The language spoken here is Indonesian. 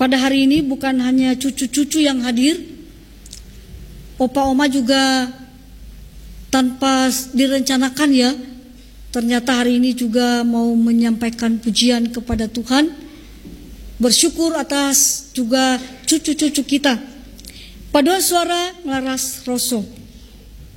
pada hari ini bukan hanya cucu-cucu yang hadir, opa oma juga tanpa direncanakan ya, ternyata hari ini juga mau menyampaikan pujian kepada Tuhan, bersyukur atas juga cucu-cucu kita. Paduan suara Laras Rosso.